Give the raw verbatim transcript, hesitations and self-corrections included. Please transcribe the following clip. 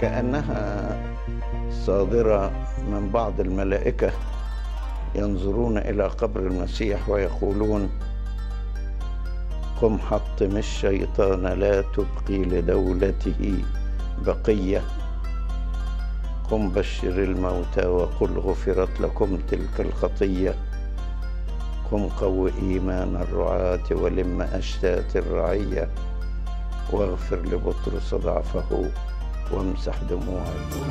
كأنها صادرة من بعض الملائكة ينظرون إلى قبر المسيح ويقولون: قم حطم الشيطان لا تبقي لدولته بقية، قم بشر الموتى وقل غفرت لكم تلك الخطية، قم قو إيمان الرعاة ولم أشتات الرعية، واغفر لبطرس ضعفه وامسح دموعه.